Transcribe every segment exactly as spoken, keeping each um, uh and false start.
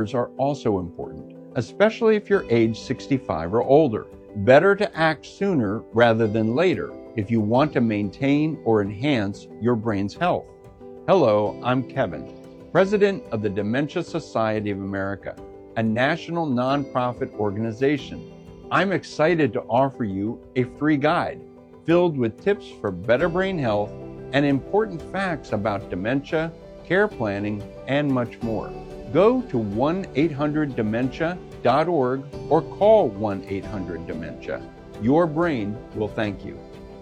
biomarkers are also important, especially if you're age sixty-five or older. Better to act sooner rather than later if you want to maintain or enhance your brain's health. Hello, I'm Kevin, President of the Dementia Society of America, a national nonprofit organization. I'm excited to offer you a free guide filled with tips for better brain health and important facts about dementia, care planning, and much more. Go to one eight hundred dementia dot org or call one eight hundred dementia. Your brain will thank you.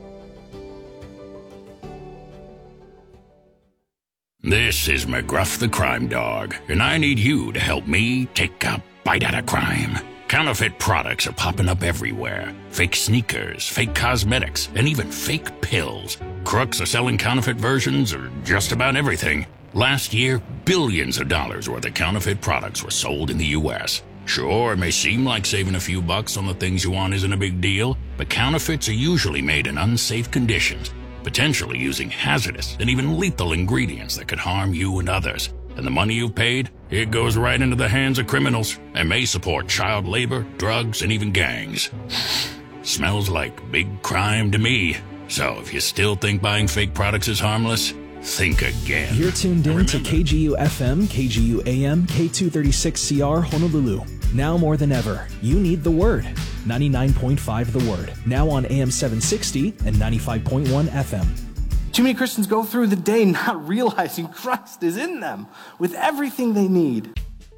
This is McGruff the Crime Dog, and I need you to help me take a bite out of crime. Counterfeit products are popping up everywhere. Fake sneakers, fake cosmetics, and even fake pills. Crooks are selling counterfeit versions of just about everything. Last year, billions of dollars worth of counterfeit products were sold in the U S Sure, it may seem like saving a few bucks on the things you want isn't a big deal, but counterfeits are usually made in unsafe conditions, potentially using hazardous and even lethal ingredients that could harm you and others. And the money you've paid, it goes right into the hands of criminals and may support child labor, drugs, and even gangs. Smells like big crime to me. So if you still think buying fake products is harmless, think again. You're tuned in to K G U F M, K G U A M, K two thirty-six C R Honolulu. Now more than ever, you need the Word. ninety-nine point five The Word. Now on A M seven sixty and ninety-five point one F M. Too many Christians go through the day not realizing Christ is in them with everything they need.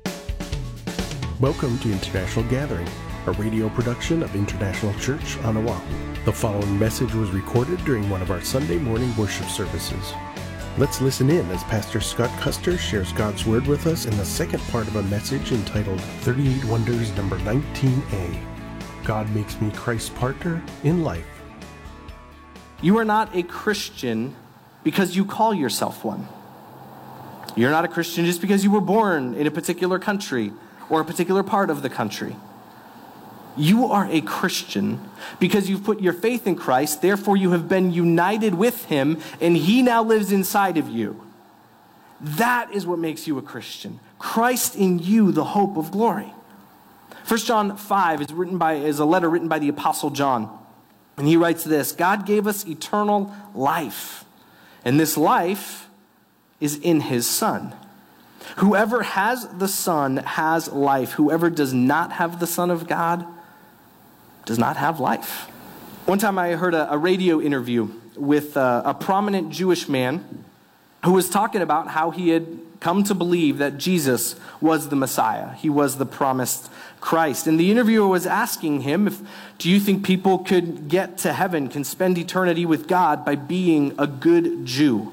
Welcome to International Gathering, a radio production of International Church on Oahu. The following message was recorded during one of our Sunday morning worship services. Let's listen in as Pastor Scott Custer shares God's Word with us in the second part of a message entitled thirty-eight Wonders number nineteen A. God makes me Christ's partner in life. You are not a Christian because you call yourself one. You're not a Christian just because you were born in a particular country or a particular part of the country. You are a Christian because you've put your faith in Christ, therefore you have been united with him, and he now lives inside of you. That is what makes you a Christian. Christ in you, the hope of glory. First John five is written by is a letter written by the Apostle John. And he writes this: God gave us eternal life, and this life is in his Son. Whoever has the Son has life. Whoever does not have the Son of God does not have life. One time I heard a, a radio interview with a, a prominent Jewish man who was talking about how he had come to believe that Jesus was the Messiah. He was the promised Christ. And the interviewer was asking him, if, do you think people could get to heaven, can spend eternity with God by being a good Jew?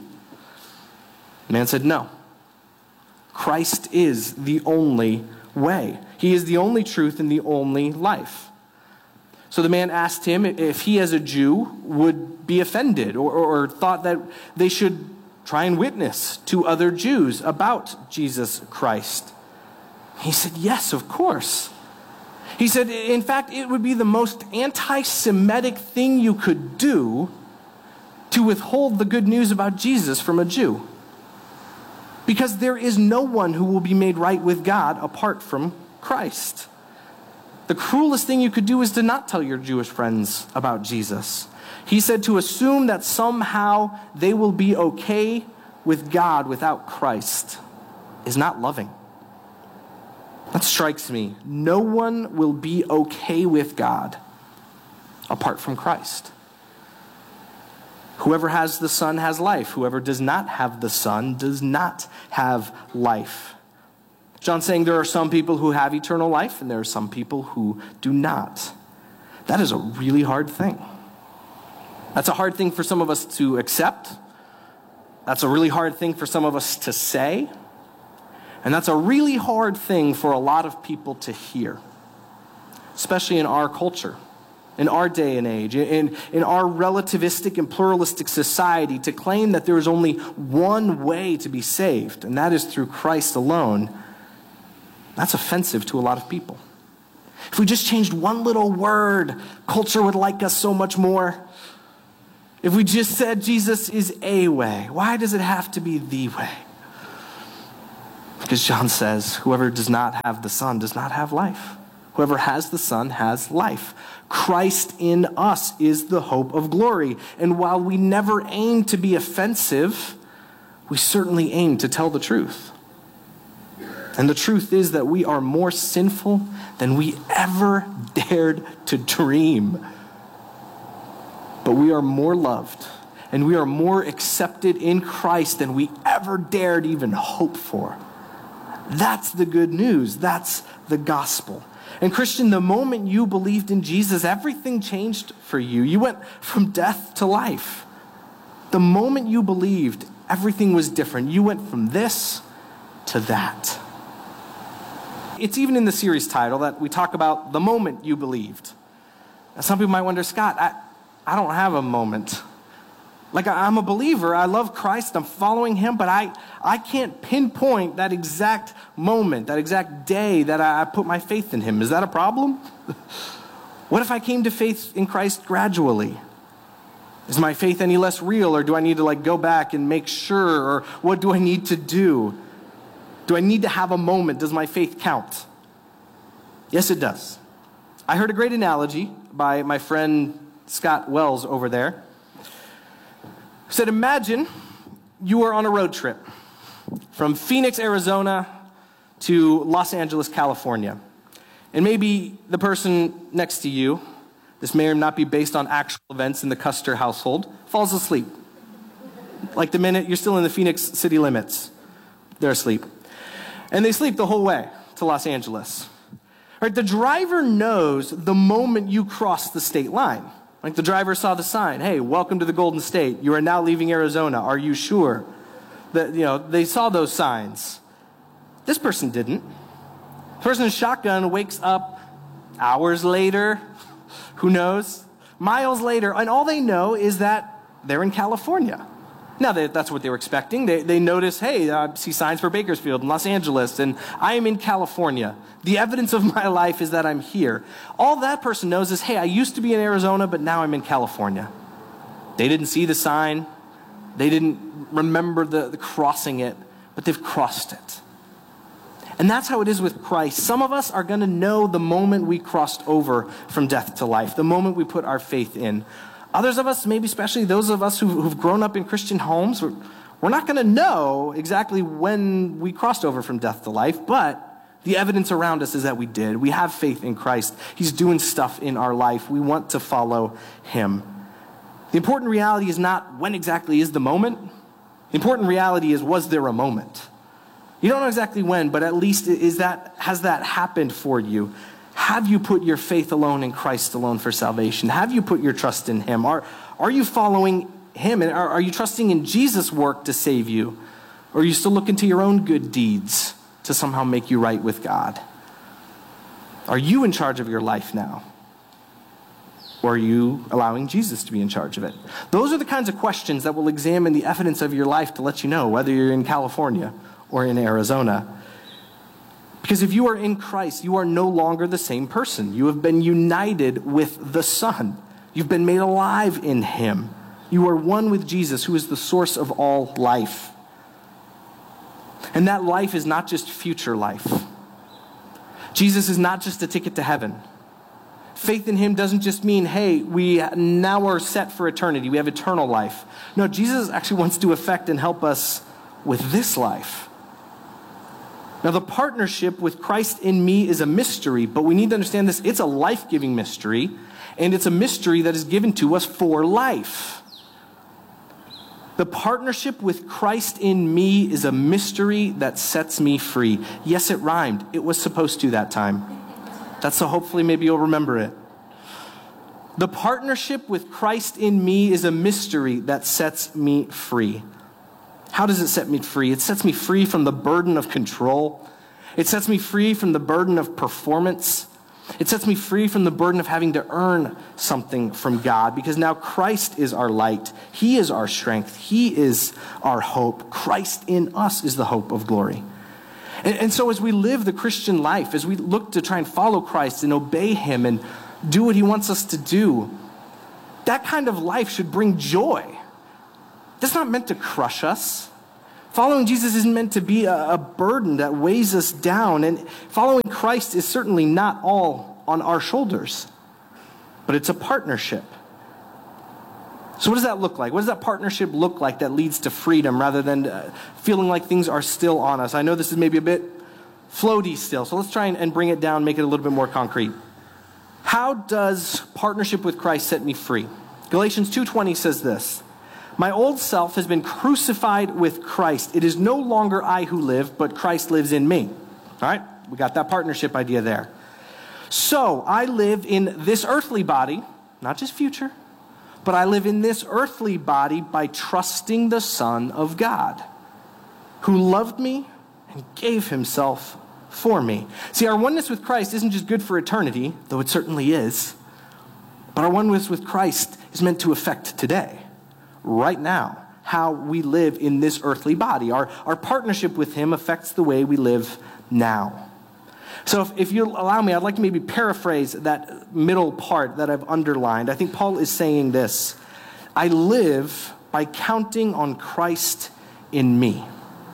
The man said, no. Christ is the only way. He is the only truth and the only life. So the man asked him if he as a Jew would be offended or, or, or thought that they should try and witness to other Jews about Jesus Christ. He said, yes, of course. He said, in fact, it would be the most anti-Semitic thing you could do to withhold the good news about Jesus from a Jew. Because there is no one who will be made right with God apart from Christ. The cruelest thing you could do is to not tell your Jewish friends about Jesus. He said to assume that somehow they will be okay with God without Christ is not loving. That strikes me. No one will be okay with God apart from Christ. Whoever has the Son has life. Whoever does not have the Son does not have life. John's saying there are some people who have eternal life and there are some people who do not. That is a really hard thing. That's a hard thing for some of us to accept. That's a really hard thing for some of us to say. And that's a really hard thing for a lot of people to hear, especially in our culture, in our day and age, in, in our relativistic and pluralistic society, to claim that there is only one way to be saved, and that is through Christ alone. That's offensive to a lot of people. If we just changed one little word, culture would like us so much more. If we just said Jesus is a way, why does it have to be the way? Because John says, whoever does not have the Son does not have life. Whoever has the Son has life. Christ in us is the hope of glory. And while we never aim to be offensive, we certainly aim to tell the truth. And the truth is that we are more sinful than we ever dared to dream. But we are more loved, and we are more accepted in Christ than we ever dared even hope for. That's the good news. That's the gospel. And Christian, the moment you believed in Jesus, everything changed for you. You went from death to life. The moment you believed, everything was different. You went from this to that. It's even in the series title that we talk about the moment you believed. Now, some people might wonder, Scott, I, I don't have a moment. Like, I'm a believer. I love Christ. I'm following him, but I, I can't pinpoint that exact moment, that exact day that I, I put my faith in him. Is that a problem? What if I came to faith in Christ gradually? Is my faith any less real, or do I need to like go back and make sure, or what do I need to do? Do I need to have a moment? Does my faith count? Yes, it does. I heard a great analogy by my friend Scott Wells over there. He said, imagine you are on a road trip from Phoenix, Arizona to Los Angeles, California. And maybe the person next to you, this may or not be based on actual events in the Custer household, falls asleep. Like the minute you're still in the Phoenix city limits, they're asleep. And they sleep the whole way to Los Angeles. Right? The driver knows the moment you cross the state line. Like the driver saw the sign, hey, welcome to the Golden State. You are now leaving Arizona. Are you sure? That, you know, they saw those signs. This person didn't. The person in shotgun wakes up hours later, who knows, miles later, and all they know is that they're in California. Now, they, that's what they were expecting. They, they notice, hey, I see signs for Bakersfield and Los Angeles, and I am in California. The evidence of my life is that I'm here. All that person knows is, hey, I used to be in Arizona, but now I'm in California. They didn't see the sign. They didn't remember the, the crossing it, but they've crossed it. And that's how it is with Christ. Some of us are going to know the moment we crossed over from death to life, the moment we put our faith in. Others of us, maybe especially those of us who've, who've grown up in Christian homes, we're, we're not going to know exactly when we crossed over from death to life, but the evidence around us is that we did. We have faith in Christ. He's doing stuff in our life. We want to follow him. The important reality is not when exactly is the moment. The important reality is, was there a moment? You don't know exactly when, but at least is that, has that happened for you? Have you put your faith alone in Christ alone for salvation? Have you put your trust in him? Are, are you following him? And are, are you trusting in Jesus' work to save you? Or are you still looking to your own good deeds to somehow make you right with God? Are you in charge of your life now? Or are you allowing Jesus to be in charge of it? Those are the kinds of questions that will examine the evidence of your life to let you know whether you're in California or in Arizona. Because if you are in Christ, you are no longer the same person. You have been united with the Son. You've been made alive in him. You are one with Jesus, who is the source of all life. And that life is not just future life. Jesus is not just a ticket to heaven. Faith in him doesn't just mean, hey, we now are set for eternity. We have eternal life. No, Jesus actually wants to affect and help us with this life. Now, the partnership with Christ in me is a mystery, but we need to understand this. It's a life-giving mystery, and it's a mystery that is given to us for life. The partnership with Christ in me is a mystery that sets me free. Yes, it rhymed. It was supposed to that time. That's so hopefully maybe you'll remember it. The partnership with Christ in me is a mystery that sets me free. How does it set me free? It sets me free from the burden of control. It sets me free from the burden of performance. It sets me free from the burden of having to earn something from God, because now Christ is our light. He is our strength. He is our hope. Christ in us is the hope of glory. And, and so as we live the Christian life, as we look to try and follow Christ and obey him and do what he wants us to do, that kind of life should bring joy. That's not meant to crush us. Following Jesus isn't meant to be a, a burden that weighs us down. And following Christ is certainly not all on our shoulders, but it's a partnership. So what does that look like? What does that partnership look like that leads to freedom rather than uh, feeling like things are still on us? I know this is maybe a bit floaty still, so let's try and, and bring it down, make it a little bit more concrete. How does partnership with Christ set me free? Galatians two twenty says this, "My old self has been crucified with Christ. It is no longer I who live, but Christ lives in me." All right, we got that partnership idea there. So I live in this earthly body, not just future, but I live in this earthly body by trusting the Son of God, who loved me and gave himself for me. See, our oneness with Christ isn't just good for eternity, though it certainly is, but our oneness with Christ is meant to affect today, right now, how we live in this earthly body. Our, our partnership with him affects the way we live now. So if, if you'll allow me, I'd like to maybe paraphrase that middle part that I've underlined. I think Paul is saying this: I live by counting on Christ in me.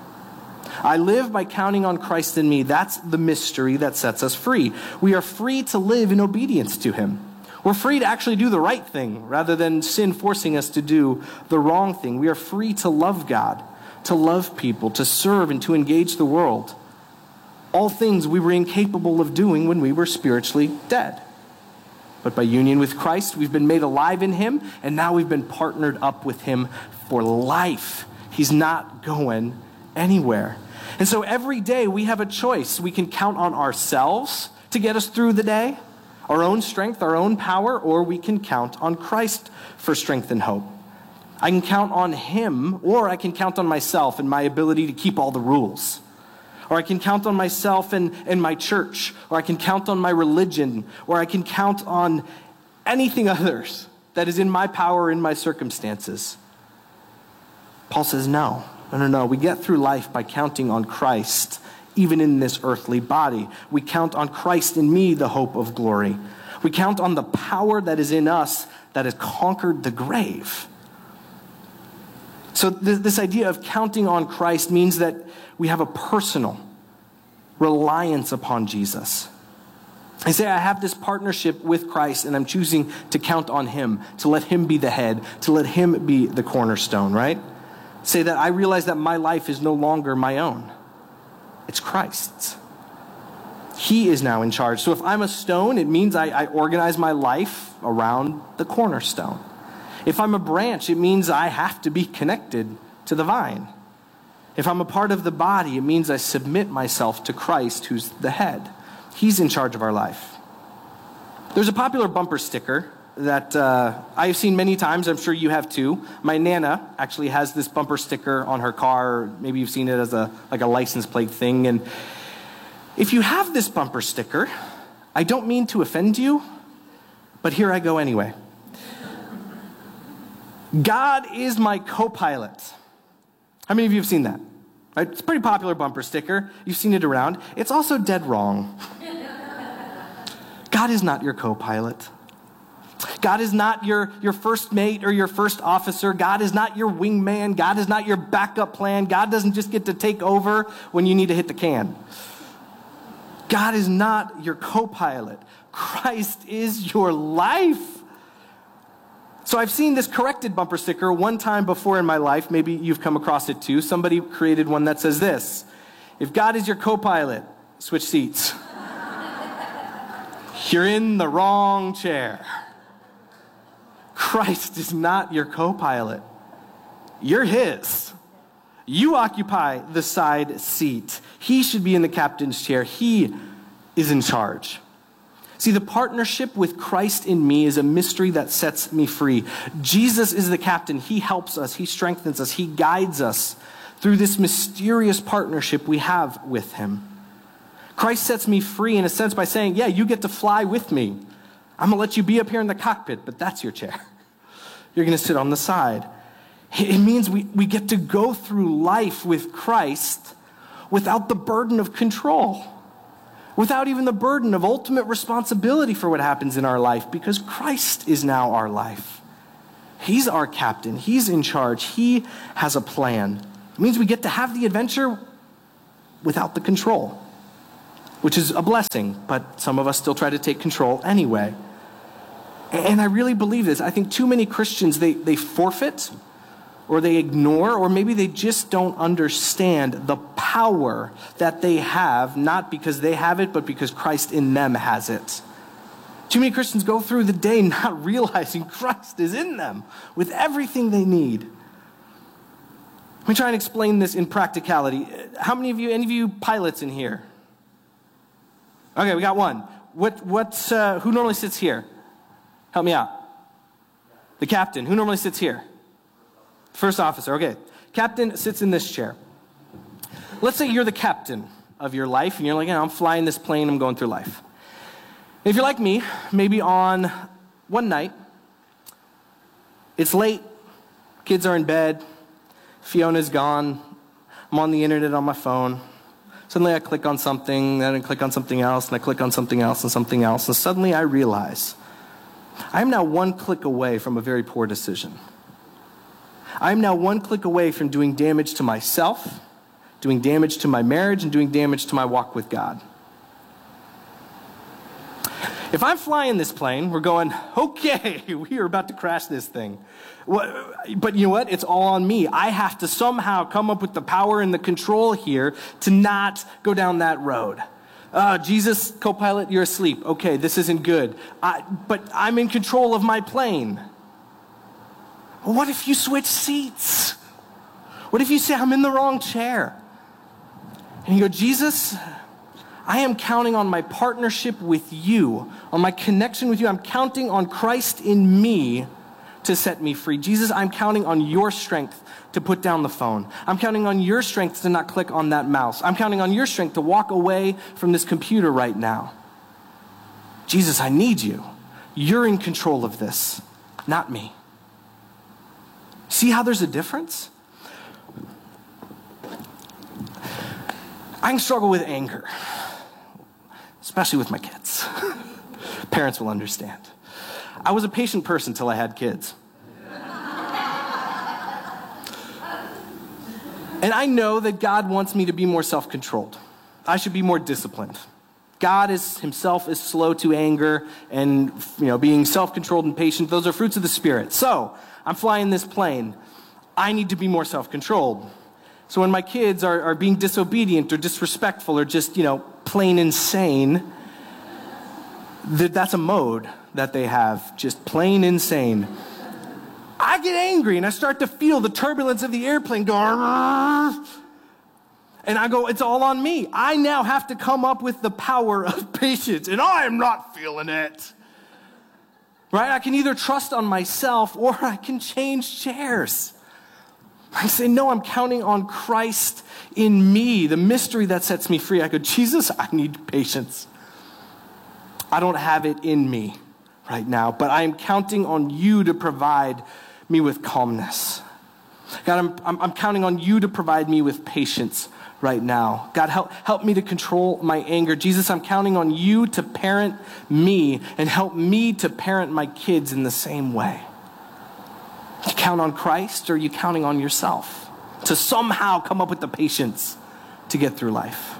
I live by counting on Christ in me. That's the mystery that sets us free. We are free to live in obedience to him. We're free to actually do the right thing rather than sin forcing us to do the wrong thing. We are free to love God, to love people, to serve, and to engage the world. All things we were incapable of doing when we were spiritually dead. But by union with Christ, we've been made alive in him, and now we've been partnered up with him for life. He's not going anywhere. And so every day we have a choice. We can count on ourselves to get us through the day, our own strength, our own power, or we can count on Christ for strength and hope. I can count on him, or I can count on myself and my ability to keep all the rules. Or I can count on myself and, and my church, or I can count on my religion, or I can count on anything others that is in my power, in my circumstances. Paul says, no, no, no, no. We get through life by counting on Christ, even in this earthly body. We count on Christ in me, the hope of glory. We count on the power that is in us that has conquered the grave. So th- this idea of counting on Christ means that we have a personal reliance upon Jesus. I say I have this partnership with Christ, and I'm choosing to count on him, to let him be the head, to let him be the cornerstone, right? Say that I realize that my life is no longer my own. It's Christ's. He is now in charge. So if I'm a stone, it means I, I organize my life around the cornerstone. If I'm a branch, it means I have to be connected to the vine. If I'm a part of the body, it means I submit myself to Christ, who's the head. He's in charge of our life. There's a popular bumper sticker that uh, I have seen many times. I'm sure you have too. My Nana actually has this bumper sticker on her car. Maybe you've seen it as a like a license plate thing. And if you have this bumper sticker, I don't mean to offend you, but here I go anyway. God is my co-pilot. How many of you have seen that? Right? It's a pretty popular bumper sticker. You've seen it around. It's also dead wrong. God is not your co-pilot. God is not your, your first mate or your first officer. God is not your wingman. God is not your backup plan. God doesn't just get to take over when you need to hit the can. God is not your co-pilot. Christ is your life. So I've seen this corrected bumper sticker one time before in my life. Maybe you've come across it too. Somebody created one that says this: if God is your co-pilot, switch seats. You're in the wrong chair. Christ is not your co-pilot. You're his. You occupy the side seat. He should be in the captain's chair. He is in charge. See, the partnership with Christ in me is a mystery that sets me free. Jesus is the captain. He helps us. He strengthens us. He guides us through this mysterious partnership we have with him. Christ sets me free in a sense by saying, yeah, you get to fly with me. I'm going to let you be up here in the cockpit, but that's your chair. You're going to sit on the side. It means we, we get to go through life with Christ without the burden of control, without even the burden of ultimate responsibility for what happens in our life, because Christ is now our life. He's our captain. He's in charge. He has a plan. It means we get to have the adventure without the control, which is a blessing, but some of us still try to take control anyway. And I really believe this. I think too many Christians, they, they forfeit, or they ignore, or maybe they just don't understand the power that they have, not because they have it, but because Christ in them has it. Too many Christians go through the day not realizing Christ is in them with everything they need. Let me try and explain this in practicality. How many of you, any of you pilots in here? Okay, we got one. What, what, uh, who normally sits here? Help me out. The captain. Who normally sits here? First officer. Okay. Captain sits in this chair. Let's say you're the captain of your life, and you're like, yeah, I'm flying this plane, I'm going through life. If you're like me, maybe on one night, it's late, kids are in bed, Fiona's gone, I'm on the internet on my phone. Suddenly I click on something, then I click on something else, and I click on something else and something else, and suddenly I realize I'm now one click away from a very poor decision. I'm now one click away from doing damage to myself, doing damage to my marriage, and doing damage to my walk with God. If I'm flying this plane, we're going, okay, we are about to crash this thing. But you know what? It's all on me. I have to somehow come up with the power and the control here to not go down that road. Uh, Jesus, co-pilot, you're asleep. Okay, this isn't good. I, but I'm in control of my plane. Well, what if you switch seats? What if you say, I'm in the wrong chair? And you go, Jesus, I am counting on my partnership with you, on my connection with you. I'm counting on Christ in me to set me free. Jesus, I'm counting on your strength to put down the phone. I'm counting on your strength to not click on that mouse. I'm counting on your strength to walk away from this computer right now. Jesus, I need you. You're in control of this, not me. See how there's a difference? I can struggle with anger, especially with my kids. Parents will understand. I was a patient person till I had kids. And I know that God wants me to be more self-controlled. I should be more disciplined. God is himself is slow to anger, and you know, being self-controlled and patient, those are fruits of the Spirit. So, I'm flying this plane. I need to be more self-controlled. So when my kids are, are being disobedient or disrespectful or just, you know, plain insane, th- that's a mode that they have, just plain insane. I get angry and I start to feel the turbulence of the airplane go, and I go, it's all on me. I now have to come up with the power of patience, and I am not feeling it. Right? I can either trust on myself or I can change chairs. I say, no, I'm counting on Christ in me, the mystery that sets me free. I go, Jesus, I need patience. I don't have it in me right now, but I am counting on you to provide me with calmness. God, I'm, I'm, I'm counting on you to provide me with patience right now. God, help, help me to control my anger. Jesus, I'm counting on you to parent me and help me to parent my kids in the same way. You count on Christ, or are you counting on yourself to somehow come up with the patience to get through life?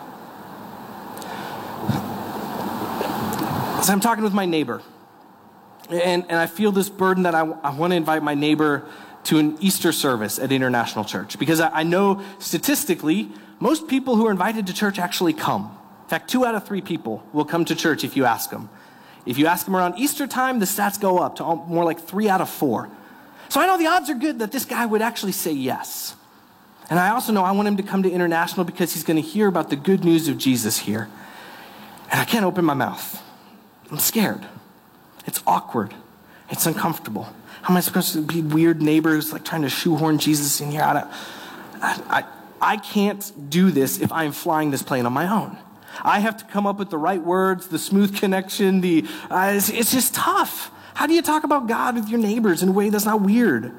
So I'm talking with my neighbor, and, and I feel this burden that I, I want to invite my neighbor to an Easter service at International Church, because I, I know statistically, most people who are invited to church actually come. In fact, two out of three people will come to church if you ask them. If you ask them around Easter time, the stats go up to more like three out of four. So I know the odds are good that this guy would actually say yes. And I also know I want him to come to International because he's going to hear about the good news of Jesus here. And I can't open my mouth. I'm scared. It's awkward. It's uncomfortable. How am I supposed to be weird neighbor who's like trying to shoehorn Jesus in here? I, don't, I, I, I can't do this if I'm flying this plane on my own. I have to come up with the right words, the smooth connection, the uh, it's, it's just tough. How do you talk about God with your neighbors in a way that's not weird?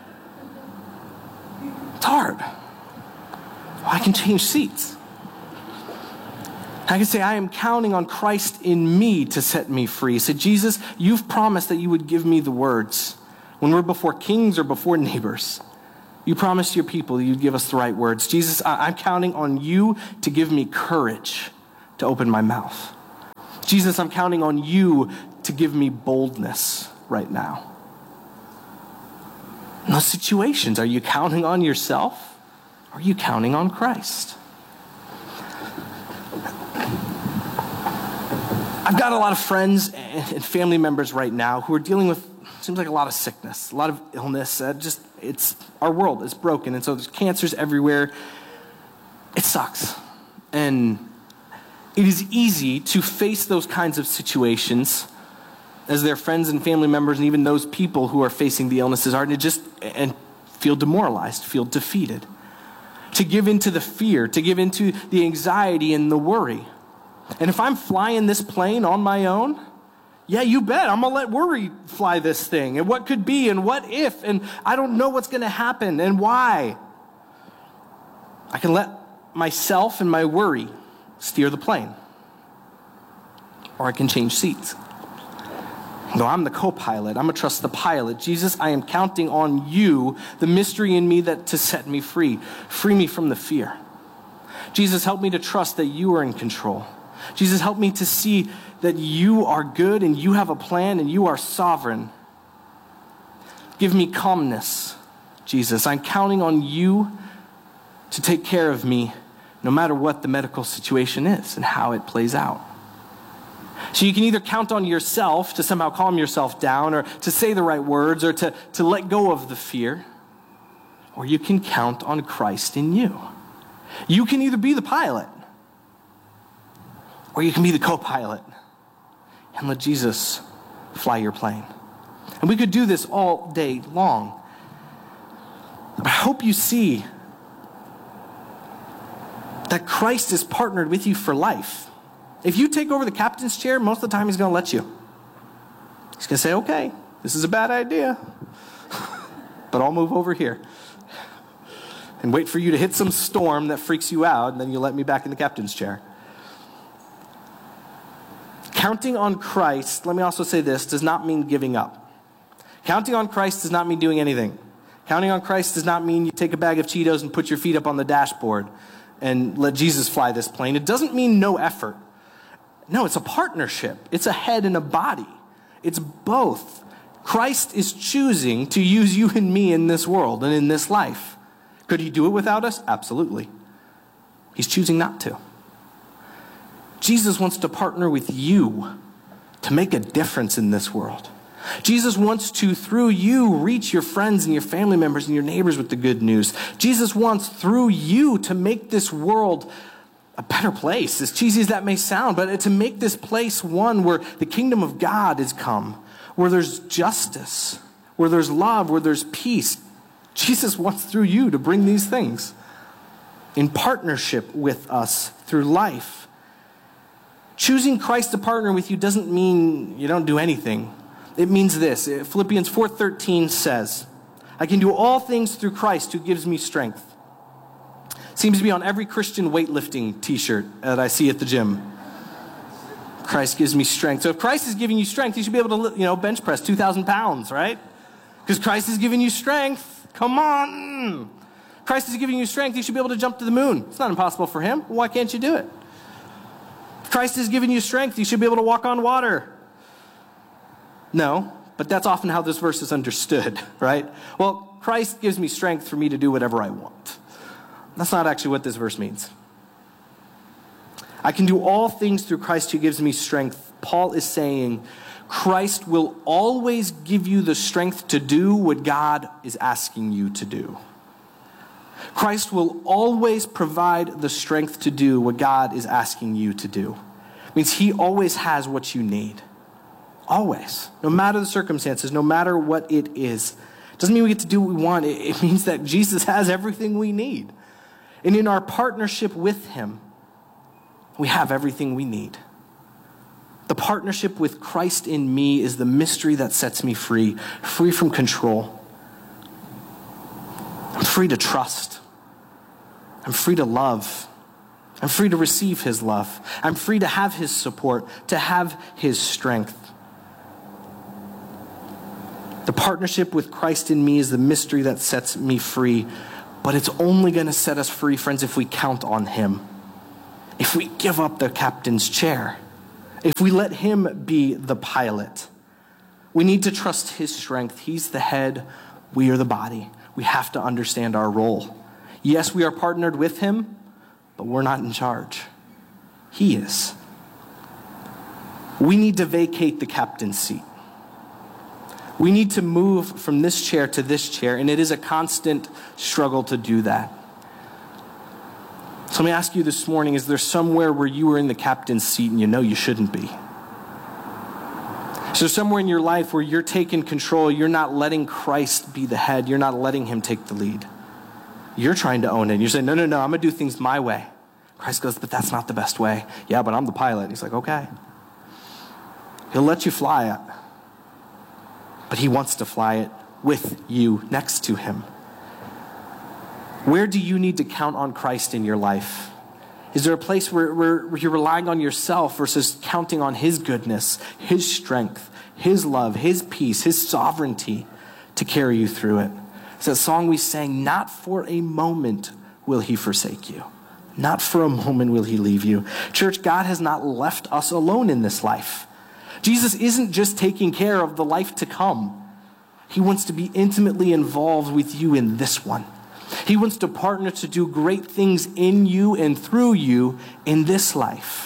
It's hard. Well, I can change seats. I can say, I am counting on Christ in me to set me free. Say, Jesus, you've promised that you would give me the words when we're before kings or before neighbors. You promised your people you'd give us the right words. Jesus, I- I'm counting on you to give me courage to open my mouth. Jesus, I'm counting on you to give me boldness right now. In those situations, are you counting on yourself or are you counting on Christ? I've got a lot of friends and family members right now who are dealing with, seems like a lot of sickness, a lot of illness. Uh, just, it's, our world is broken, and so there's cancers everywhere. It sucks. And it is easy to face those kinds of situations as their friends and family members and even those people who are facing the illnesses are, to just and feel demoralized, feel defeated, to give into the fear, to give into the anxiety and the worry. And if I'm flying this plane on my own, yeah, you bet, I'm gonna let worry fly this thing, and what could be, and what if, and I don't know what's gonna happen, and why. I can let myself and my worry steer the plane. Or I can change seats. No, I'm the co-pilot. I'm going to trust the pilot. Jesus, I am counting on you, the mystery in me that to set me free. Free me from the fear. Jesus, help me to trust that you are in control. Jesus, help me to see that you are good and you have a plan and you are sovereign. Give me calmness, Jesus. I'm counting on you to take care of me no matter what the medical situation is and how it plays out. So you can either count on yourself to somehow calm yourself down or to say the right words or to, to let go of the fear, or you can count on Christ in you. You can either be the pilot or you can be the co-pilot and let Jesus fly your plane. And we could do this all day long. But I hope you see that Christ is partnered with you for life. If you take over the captain's chair, most of the time he's going to let you. He's going to say, okay, this is a bad idea, but I'll move over here and wait for you to hit some storm that freaks you out, and then you'll let me back in the captain's chair. Counting on Christ, let me also say this, does not mean giving up. Counting on Christ does not mean doing anything. Counting on Christ does not mean you take a bag of Cheetos and put your feet up on the dashboard and let Jesus fly this plane. It doesn't mean no effort. No, it's a partnership. It's a head and a body. It's both. Christ is choosing to use you and me in this world and in this life. Could he do it without us? Absolutely. He's choosing not to. Jesus wants to partner with you to make a difference in this world. Jesus wants to, through you, reach your friends and your family members and your neighbors with the good news. Jesus wants, through you, to make this world a better place, as cheesy as that may sound, but to make this place one where the kingdom of God is come, where there's justice, where there's love, where there's peace. Jesus wants, through you, to bring these things in partnership with us through life. Choosing Christ to partner with you doesn't mean you don't do anything. It means this. Philippians four thirteen says, I can do all things through Christ who gives me strength. Seems to be on every Christian weightlifting t-shirt that I see at the gym. Christ gives me strength. So if Christ is giving you strength, you should be able to, you know, bench press two thousand pounds, right? Because Christ is giving you strength. Come on. Christ is giving you strength. You should be able to jump to the moon. It's not impossible for him. Why can't you do it? If Christ is giving you strength, you should be able to walk on water. No, but that's often how this verse is understood, right? Well, Christ gives me strength for me to do whatever I want. That's not actually what this verse means. I can do all things through Christ who gives me strength. Paul is saying Christ will always give you the strength to do what God is asking you to do. Christ will always provide the strength to do what God is asking you to do. It means he always has what you need. Always. No matter the circumstances, no matter what it is. It doesn't mean we get to do what we want. It means that Jesus has everything we need. And in our partnership with him, we have everything we need. The partnership with Christ in me is the mystery that sets me free, free from control. I'm free to trust. I'm free to love. I'm free to receive his love. I'm free to have his support, to have his strength. The partnership with Christ in me is the mystery that sets me free. But it's only going to set us free, friends, if we count on him. If we give up the captain's chair. If we let him be the pilot. We need to trust his strength. He's the head. We are the body. We have to understand our role. Yes, we are partnered with him, but we're not in charge. He is. We need to vacate the captain's seat. We need to move from this chair to this chair, and it is a constant struggle to do that. So let me ask you this morning, is there somewhere where you are in the captain's seat and you know you shouldn't be? Is there somewhere in your life where you're taking control, you're not letting Christ be the head, you're not letting him take the lead? You're trying to own it. You're saying, no, no, no, I'm going to do things my way. Christ goes, but that's not the best way. Yeah, but I'm the pilot. He's like, okay. He'll let you fly it. But he wants to fly it with you next to him. Where do you need to count on Christ in your life? Is there a place where, where, where you're relying on yourself versus counting on his goodness, his strength, his love, his peace, his sovereignty to carry you through it? It's that song we sang, not for a moment will he forsake you. Not for a moment will he leave you. Church, God has not left us alone in this life. Jesus isn't just taking care of the life to come. He wants to be intimately involved with you in this one. He wants to partner to do great things in you and through you in this life.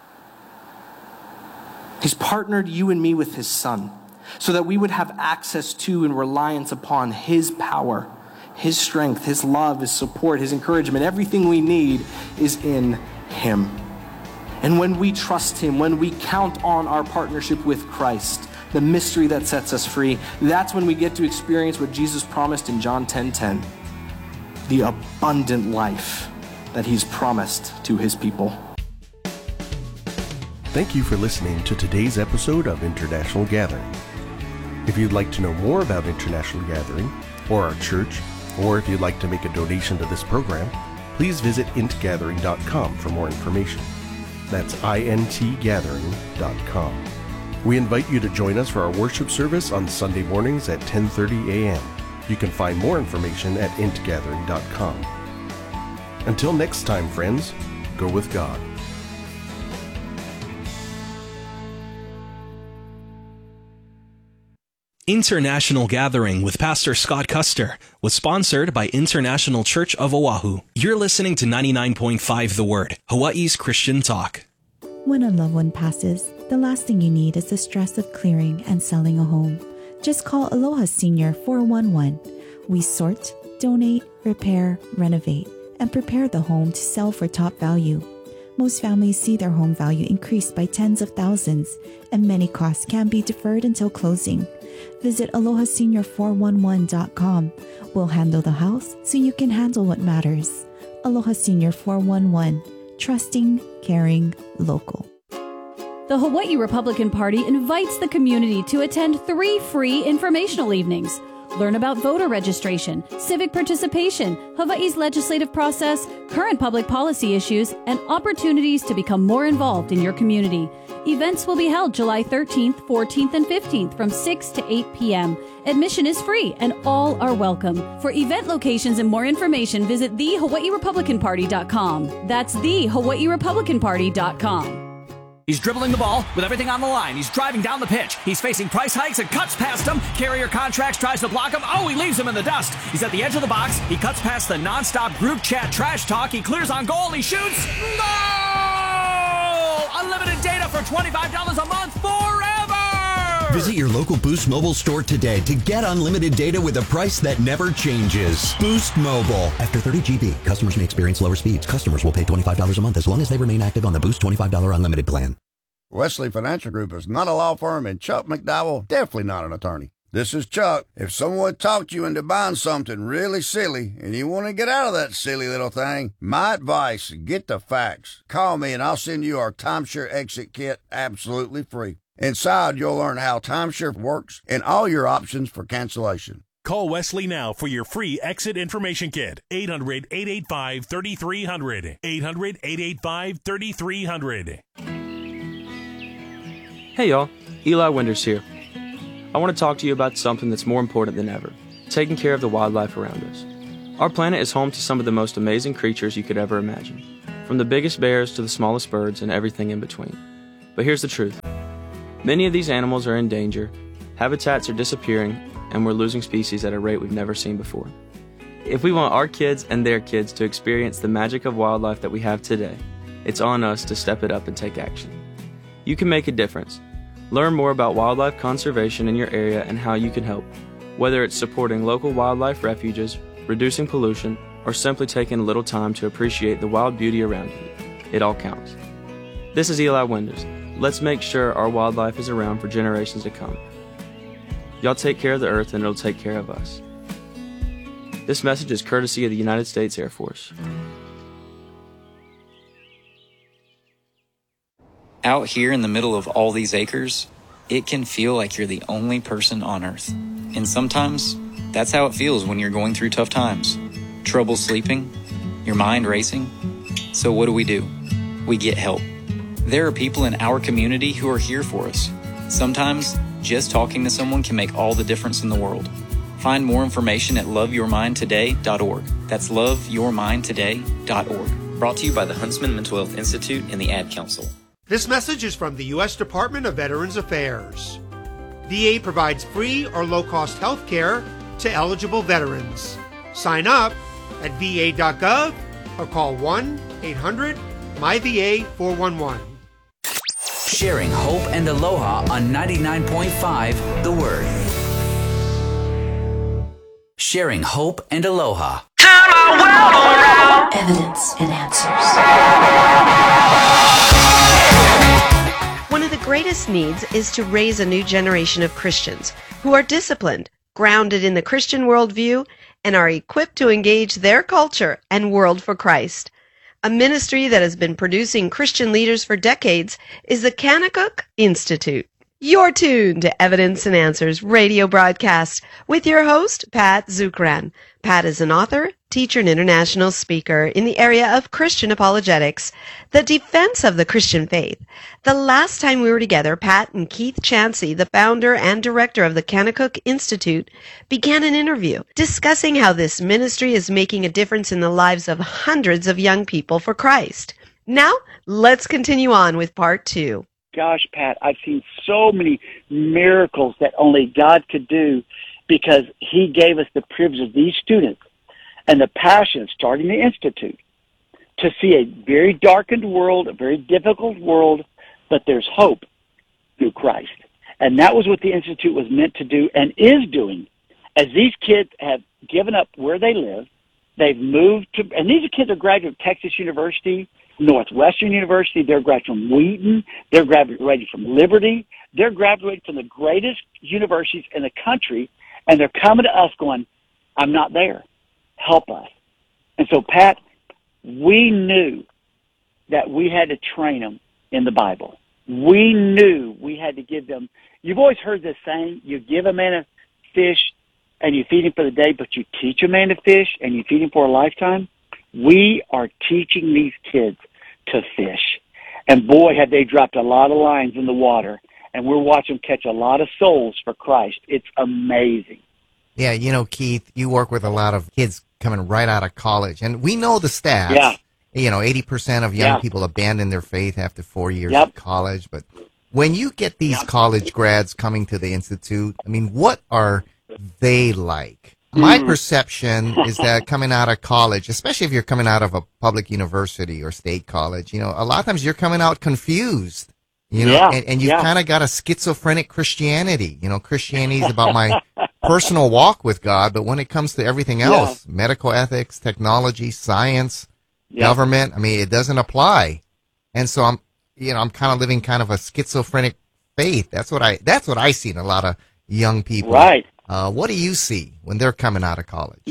He's partnered you and me with his Son so that we would have access to and reliance upon his power, his strength, his love, his support, his encouragement. Everything we need is in him. And when we trust him, when we count on our partnership with Christ, the mystery that sets us free, that's when we get to experience what Jesus promised in John ten ten, the abundant life that he's promised to his people. Thank you for listening to today's episode of International Gathering. If you'd like to know more about International Gathering or our church, or if you'd like to make a donation to this program, please visit int gathering dot com for more information. That's int gathering dot com. We invite you to join us for our worship service on Sunday mornings at ten thirty a.m. You can find more information at int gathering dot com. Until next time, friends, go with God. International Gathering with Pastor Scott Custer was sponsored by International Church of Oahu. You're listening to ninety-nine point five The Word, Hawaii's Christian talk. When a loved one passes, the last thing you need is the stress of clearing and selling a home. Just call Aloha Senior four one one. We sort, donate, repair, renovate, and prepare the home to sell for top value. Most families see their home value increase by tens of thousands, and many costs can be deferred until closing. Visit aloha senior four one one dot com. We'll handle the house so you can handle what matters. Aloha Senior four one one. Trusting, caring, local. The Hawaii Republican Party invites the community to attend three free informational evenings. Learn about voter registration, civic participation, Hawaii's legislative process, current public policy issues, and opportunities to become more involved in your community. Events will be held July thirteenth, fourteenth, and fifteenth from six to eight p.m. Admission is free and all are welcome. For event locations and more information, visit the hawaii republican party dot com. That's the hawaii republican party dot com. He's dribbling the ball with everything on the line. He's driving down the pitch. He's facing price hikes and cuts past him. Carrier Contracts tries to block him. Oh, he leaves him in the dust. He's at the edge of the box. He cuts past the nonstop group chat trash talk. He clears on goal. He shoots. Goal! Unlimited data for twenty-five dollars a month forever! Visit your local Boost Mobile store today to get unlimited data with a price that never changes. Boost Mobile. After thirty gigabytes, customers may experience lower speeds. Customers will pay twenty-five dollars a month as long as they remain active on the Boost twenty-five dollars unlimited plan. Wesley Financial Group is not a law firm, and Chuck McDowell definitely not an attorney. This is Chuck. If someone talked you into buying something really silly and you want to get out of that silly little thing, my advice, get the facts. Call me and I'll send you our timeshare exit kit absolutely free. Inside, you'll learn how timeshare works and all your options for cancellation. Call Wesley now for your free exit information kit. eight hundred, eight eight five, three three zero zero. eight hundred, eight eight five, three three zero zero. Hey y'all, Eli Winters here. I want to talk to you about something that's more important than ever, taking care of the wildlife around us. Our planet is home to some of the most amazing creatures you could ever imagine, from the biggest bears to the smallest birds and everything in between. But here's the truth. Many of these animals are in danger, habitats are disappearing, and we're losing species at a rate we've never seen before. If we want our kids and their kids to experience the magic of wildlife that we have today, it's on us to step it up and take action. You can make a difference. Learn more about wildlife conservation in your area and how you can help, whether it's supporting local wildlife refuges, reducing pollution, or simply taking a little time to appreciate the wild beauty around you. It all counts. This is Eli Winders. Let's make sure our wildlife is around for generations to come. Y'all take care of the earth and it'll take care of us. This message is courtesy of the United States Air Force. Out here in the middle of all these acres, it can feel like you're the only person on Earth. And sometimes, that's how it feels when you're going through tough times. Trouble sleeping, your mind racing. So what do we do? We get help. There are people in our community who are here for us. Sometimes, just talking to someone can make all the difference in the world. Find more information at love your mind today dot org. That's love your mind today dot org. Brought to you by the Huntsman Mental Health Institute and the Ad Council. This message is from the U S Department of Veterans Affairs. V A provides free or low-cost health care to eligible veterans. Sign up at V A dot gov or call one eight hundred M Y V A four one one. Sharing hope and aloha on ninety-nine point five The Word. Sharing hope and aloha. Turn our world around. Evidence and answers. One of the greatest needs is to raise a new generation of Christians who are disciplined, grounded in the Christian worldview, and are equipped to engage their culture and world for Christ. A ministry that has been producing Christian leaders for decades is the Kanakuk Institute. You're tuned to Evidence and Answers radio broadcast with your host, Pat Zukran. Pat is an author, teacher, and international speaker in the area of Christian apologetics, the defense of the Christian faith. The last time we were together, Pat and Keith Chansey, the founder and director of the Kanakuk Institute, began an interview discussing how this ministry is making a difference in the lives of hundreds of young people for Christ. Now, let's continue on with part two. Gosh, Pat, I've seen so many miracles that only God could do because He gave us the privilege of these students and the passion of starting the Institute to see a very darkened world, a very difficult world, but there's hope through Christ. And that was what the Institute was meant to do and is doing. As these kids have given up where they live, they've moved to, and these kids are graduating of Texas University, Northwestern University, they're graduating from Wheaton, they're graduating from Liberty, they're graduating from the greatest universities in the country, and they're coming to us going, I'm not there. Help us. And so, Pat, we knew that we had to train them in the Bible. We knew we had to give them, you've always heard this saying, you give a man a fish and you feed him for the day, but you teach a man to fish and you feed him for a lifetime. We are teaching these kids to fish. And boy, have they dropped a lot of lines in the water. And we're watching them catch a lot of souls for Christ. It's amazing. Yeah, you know, Keith, you work with a lot of kids coming right out of college. And we know the stats. Yeah. You know, eighty percent of young yeah. people abandon their faith after four years yep. of college. But when you get these yep. college grads coming to the Institute, I mean, what are they like? My mm. perception is that coming out of college, especially if you're coming out of a public university or state college, you know, a lot of times you're coming out confused, you know, yeah. and, and you've yeah. kind of got a schizophrenic Christianity. You know, Christianity is about my personal walk with God, but when it comes to everything else, yeah. medical ethics, technology, science, yeah. government, I mean, it doesn't apply. And so I'm, you know, I'm kind of living kind of a schizophrenic faith. That's what I, that's what I see in a lot of young people. Right. Uh, what do you see when they're coming out of college?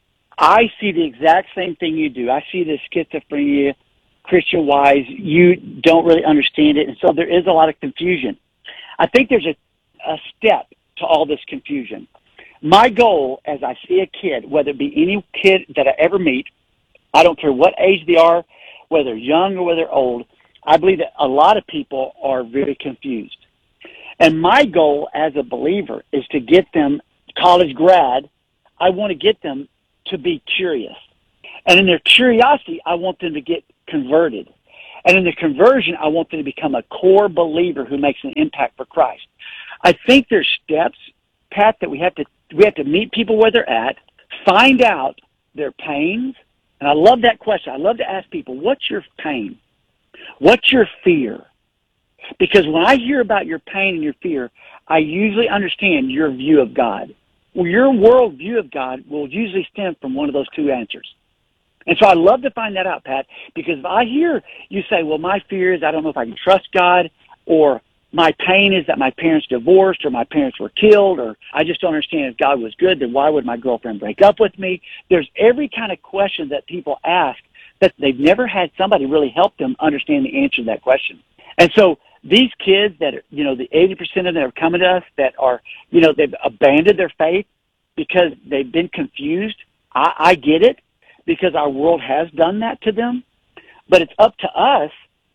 I see the exact same thing you do. I see the schizophrenia, Christian-wise. You don't really understand it, and so there is a lot of confusion. I think there's a, a step to all this confusion. My goal, as I see a kid, whether it be any kid that I ever meet, I don't care what age they are, whether young or whether old, I believe that a lot of people are very confused. And my goal as a believer is to get them, college grad, I want to get them to be curious. And in their curiosity, I want them to get converted. And in the conversion, I want them to become a core believer who makes an impact for Christ. I think there's steps, Pat, that we have to we have to meet people where they're at, find out their pains. And I love that question. I love to ask people, what's your pain? What's your fear? Because when I hear about your pain and your fear, I usually understand your view of God. Well, your world view of God will usually stem from one of those two answers. And so I love to find that out, Pat, because if I hear you say, well, my fear is I don't know if I can trust God, or my pain is that my parents divorced or my parents were killed, or I just don't understand if God was good, then why would my girlfriend break up with me? There's every kind of question that people ask that they've never had somebody really help them understand the answer to that question. And so these kids that, are, you know, the eighty percent of them that are coming to us that are, you know, they've abandoned their faith because they've been confused. I, I get it, because our world has done that to them. But it's up to us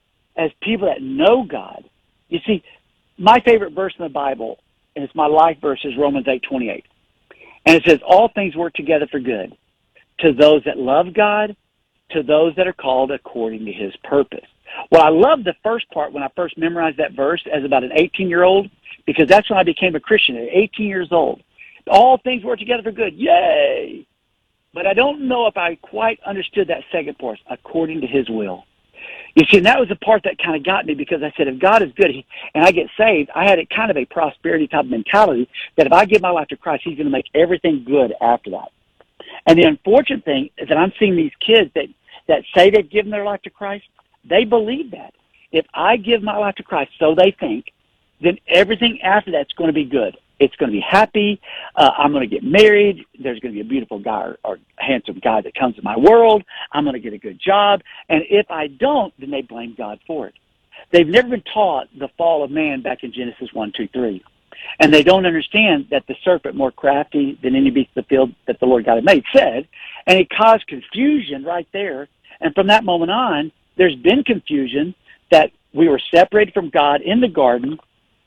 as people that know God. You see, my favorite verse in the Bible, and it's my life verse, is Romans eight twenty-eight. And it says, all things work together for good to those that love God, to those that are called according to his purpose. Well, I love the first part when I first memorized that verse as about an eighteen-year-old, because that's when I became a Christian at eighteen years old. All things work together for good. Yay! But I don't know if I quite understood that second part, according to his will. You see, and that was the part that kind of got me, because I said, if God is good and I get saved, I had a kind of a prosperity type of mentality that if I give my life to Christ, he's going to make everything good after that. And the unfortunate thing is that I'm seeing these kids that, that say they've given their life to Christ, they believe that. If I give my life to Christ, so they think, then everything after that's going to be good. It's going to be happy. Uh, I'm going to get married. There's going to be a beautiful guy or, or handsome guy that comes in my world. I'm going to get a good job. And if I don't, then they blame God for it. They've never been taught the fall of man back in Genesis one, two, three. And they don't understand that the serpent, more crafty than any beast of the field that the Lord God had made, said, and it caused confusion right there. And from that moment on, there's been confusion that we were separated from God in the garden.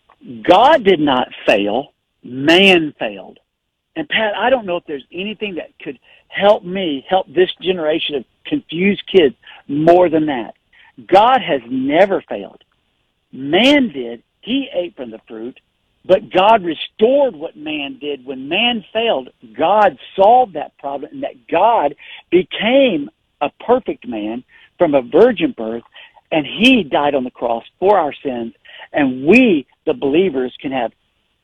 God did not fail. Man failed. And Pat, I don't know if there's anything that could help me, help this generation of confused kids more than that. God has never failed. Man did. He ate from the fruit, but God restored what man did. When man failed, God solved that problem, and that God became a perfect man from a virgin birth, and he died on the cross for our sins, and we, the believers, can have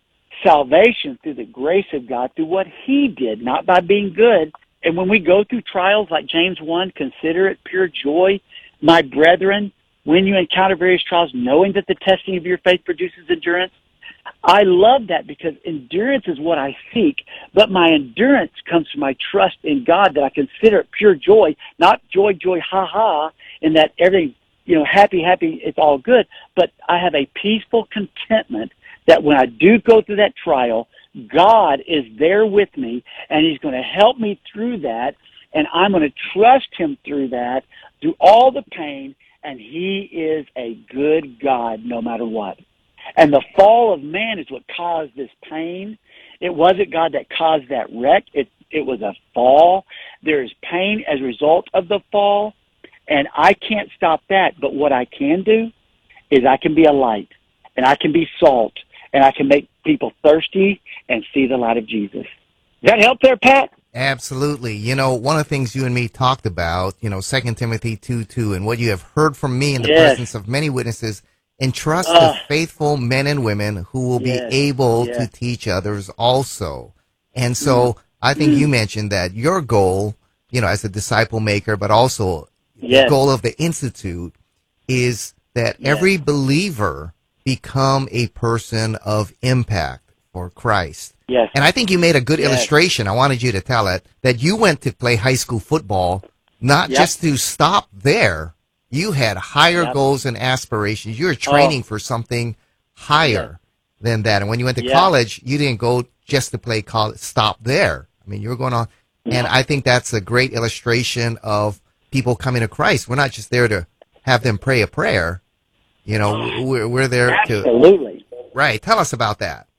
salvation through the grace of God, through what he did, not by being good. And when we go through trials like James one, consider it pure joy, my brethren, when you encounter various trials, knowing that the testing of your faith produces endurance. I love that, because endurance is what I seek, but my endurance comes from my trust in God, that I consider it pure joy, not joy, joy, ha ha, in that everything, you know, happy, happy, it's all good, but I have a peaceful contentment that when I do go through that trial, God is there with me, and he's going to help me through that, and I'm going to trust him through that, through all the pain, and he is a good God no matter what. And the fall of man is what caused this pain. It wasn't God that caused that wreck. It, it was a fall. There is pain as a result of the fall, and I can't stop that, but what I can do is I can be a light, and I can be salt, and I can make people thirsty and see the light of Jesus. Does that help there, Pat? Absolutely. You know, one of the things you and me talked about, you know, Second Timothy two two, and what you have heard from me in the yes. presence of many witnesses, entrust uh, to faithful men and women who will yes. be able yes. to teach others also. And so mm. I think mm. you mentioned that your goal, you know, as a disciple maker, but also yes. the goal of the Institute is that yes. every believer become a person of impact for Christ. Yes. And I think you made a good yes. illustration. I wanted you to tell it, that you went to play high school football, not yep. just to stop there. You had higher yep. goals and aspirations. You were training oh. for something higher yep. than that. And when you went to yep. college, you didn't go just to play college, stop there. I mean, you were going on. Yep. And I think that's a great illustration of people coming to Christ. We're not just there to have them pray a prayer. You know, we're, we're there Absolutely. to Right. Tell us about that.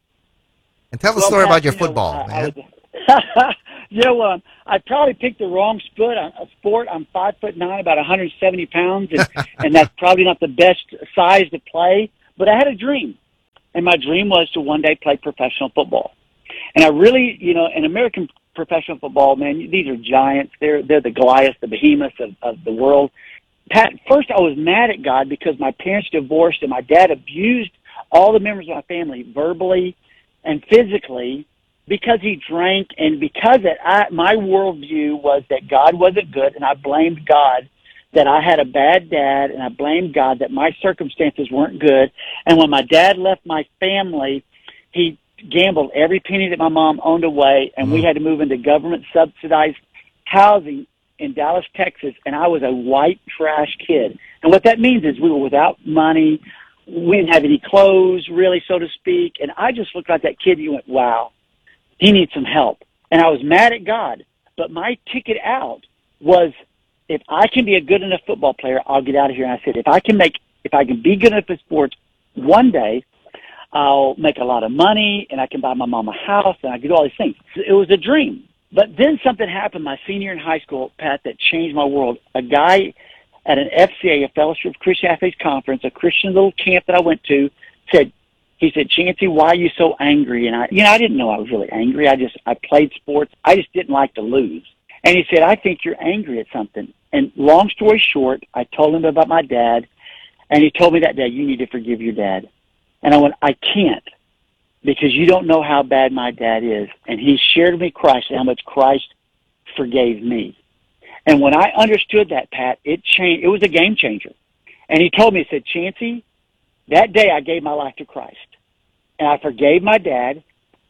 And tell the Well, story Pat, about your you know, football, I- I man. was- you know, um, I probably picked the wrong sport. A sport. I'm five foot nine, about one hundred seventy pounds, and, and that's probably not the best size to play. But I had a dream, and my dream was to one day play professional football. And I really, you know, in American professional football, man, these are giants. They're they're the Goliaths, the behemoths of, of the world. Pat, first I was mad at God because my parents divorced and my dad abused all the members of my family verbally and physically because he drank, and because that I, my worldview was that God wasn't good, and I blamed God that I had a bad dad, and I blamed God that my circumstances weren't good. And when my dad left my family, he gambled every penny that my mom owned away, and we had to move into government-subsidized housing in Dallas, Texas, and I was a white trash kid. And what that means is we were without money. We didn't have any clothes, really, so to speak. And I just looked like that kid and you went, wow, he needs some help. And I was mad at God. But my ticket out was, if I can be a good enough football player, I'll get out of here. And I said, if I can make, if I can be good enough at sports, one day I'll make a lot of money and I can buy my mom a house and I can do all these things. It was a dream. But then something happened my senior in high school, Pat, that changed my world. A guy at an F C A, a Fellowship of Christian Athletes Conference, a Christian little camp that I went to, said, he said, Chancey, why are you so angry? And I, you know, I didn't know I was really angry. I just, I played sports. I just didn't like to lose. And he said, I think you're angry at something. And long story short, I told him about my dad, and he told me that day, you need to forgive your dad. And I went, I can't, because you don't know how bad my dad is. And he shared with me Christ and how much Christ forgave me. And when I understood that, Pat, it changed. It was a game changer. And he told me, he said, Chancey, that day I gave my life to Christ. And I forgave my dad,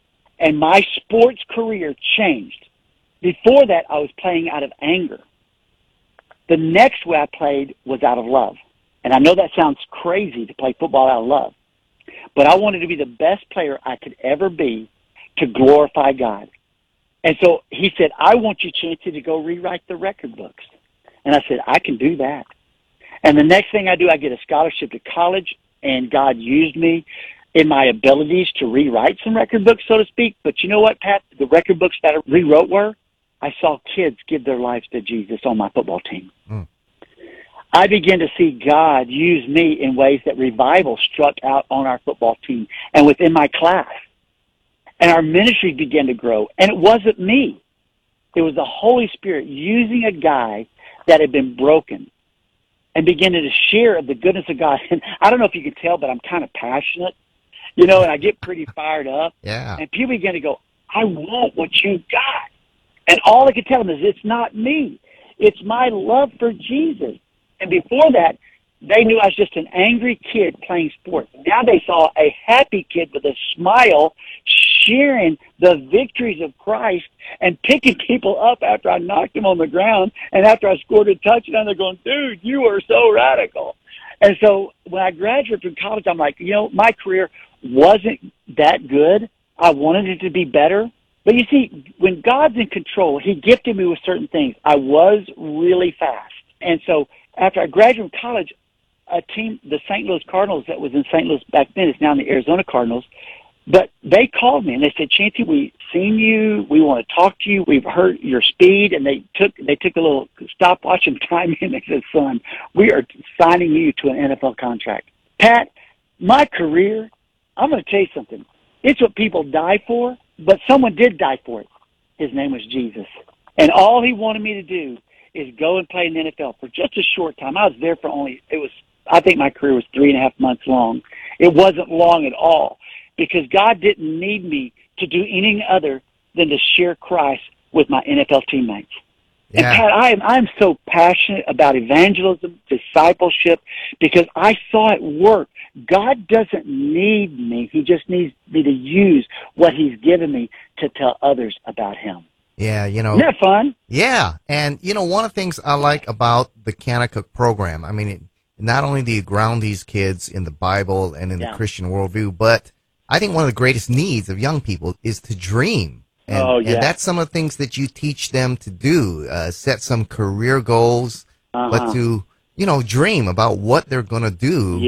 and my sports career changed. Before that, I was playing out of anger. The next way I played was out of love. And I know that sounds crazy to play football out of love, but I wanted to be the best player I could ever be to glorify God. And so he said, I want you, Chancey, to go rewrite the record books. And I said, I can do that. And the next thing I do, I get a scholarship to college, and God used me in my abilities to rewrite some record books, so to speak. But you know what, Pat? The record books that I rewrote were, I saw kids give their lives to Jesus on my football team. Mm. I began to see God use me in ways that revival struck out on our football team and within my class. And our ministry began to grow. And it wasn't me. It was the Holy Spirit using a guy that had been broken and beginning to share of the goodness of God. And I don't know if you can tell, but I'm kind of passionate, you know, and I get pretty fired up. Yeah. And people begin to go, I want what you got. And all I could tell them is, it's not me. It's my love for Jesus. And before that, they knew I was just an angry kid playing sports. Now they saw a happy kid with a smile sharing the victories of Christ and picking people up after I knocked them on the ground. And after I scored a touchdown, they're going, dude, you are so radical. And so when I graduated from college, I'm like, you know, my career wasn't that good. I wanted it to be better. But you see, when God's in control, he gifted me with certain things. I was really fast. And so after I graduated from college, a team, the Saint Louis Cardinals that was in Saint Louis back then, is now in the Arizona Cardinals. But they called me and they said, Chancey, we've seen you. We want to talk to you. We've heard your speed. And they took, they took a little stopwatch and time in. They said, son, we are signing you to an N F L contract. Pat, my career, I'm going to tell you something. It's what people die for, but someone did die for it. His name was Jesus. And all he wanted me to do is go and play in the N F L for just a short time. I was there for only, it was, I think my career was three and a half months long. It wasn't long at all, because God didn't need me to do anything other than to share Christ with my N F L teammates. Yeah. And Pat, I am, I'm so passionate about evangelism, discipleship, because I saw it work. God doesn't need me. He just needs me to use what he's given me to tell others about him. Yeah, you know. Isn't that fun? Yeah. And, you know, one of the things I like about the Kanakuk program, I mean, it, not only do you ground these kids in the Bible and in yeah. the Christian worldview, but I think one of the greatest needs of young people is to dream. And, oh, yeah. and that's some of the things that you teach them to do, uh, set some career goals, uh-huh. but to, you know, dream about what they're going to do yes.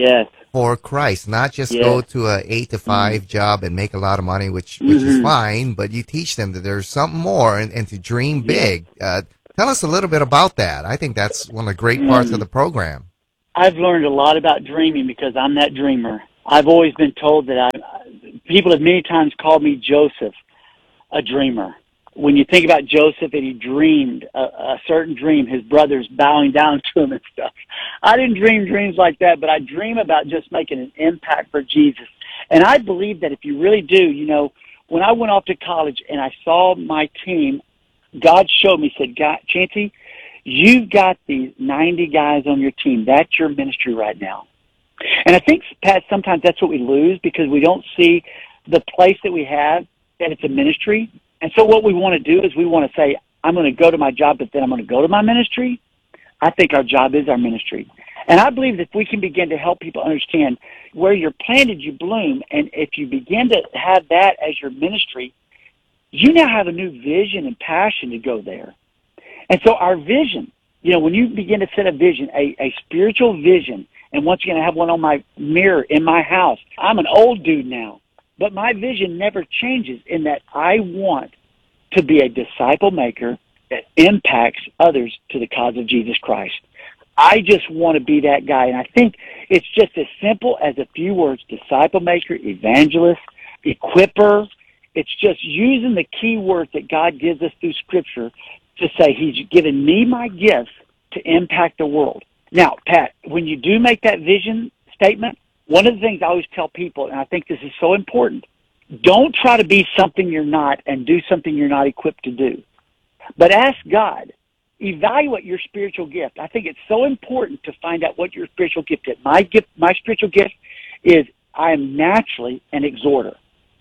for Christ, not just Yeah. go to a eight to five Mm. job and make a lot of money, which which is Mhm. fine, but you teach them that there's something more and, and to dream Yeah. big. Uh, tell us a little bit about that. I think that's one of the great parts Mm. of the program. I've learned a lot about dreaming because I'm that dreamer. I've always been told that I, people have many times called me Joseph, a dreamer. When you think about Joseph and he dreamed a, a certain dream, his brothers bowing down to him and stuff. I didn't dream dreams like that, but I dream about just making an impact for Jesus. And I believe that if you really do, you know, when I went off to college and I saw my team, God showed me, said, God, Chancey, you've got these ninety guys on your team. That's your ministry right now. And I think, Pat, sometimes that's what we lose because we don't see the place that we have, that it's a ministry. And so what we want to do is we want to say, I'm going to go to my job, but then I'm going to go to my ministry. I think our job is our ministry. And I believe that if we can begin to help people understand where you're planted, you bloom. And if you begin to have that as your ministry, you now have a new vision and passion to go there. And so our vision, you know, when you begin to set a vision, a, a spiritual vision, and once again, I have one on my mirror in my house. I'm an old dude now, but my vision never changes in that I want to be a disciple maker that impacts others to the cause of Jesus Christ. I just want to be that guy. And I think it's just as simple as a few words: disciple maker, evangelist, equipper. It's just using the key words that God gives us through Scripture to say He's given me my gifts to impact the world. Now, Pat, when you do make that vision statement, one of the things I always tell people, and I think this is so important, don't try to be something you're not and do something you're not equipped to do. But ask God, evaluate your spiritual gift. I think it's so important to find out what your spiritual gift is. My gift, my spiritual gift is I am naturally an exhorter.